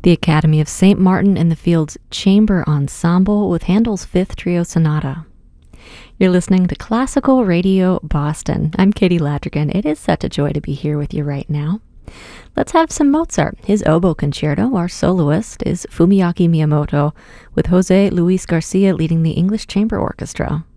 the Academy of St. Martin in the Fields Chamber Ensemble with Handel's Fifth Trio Sonata. You're listening to Classical Radio Boston. I'm Katie Ladrigan. It is such a joy to be here with you right now. Let's have some Mozart. His oboe concerto, our soloist, is Fumiaki Miyamoto, with Jose Luis Garcia leading the English Chamber Orchestra.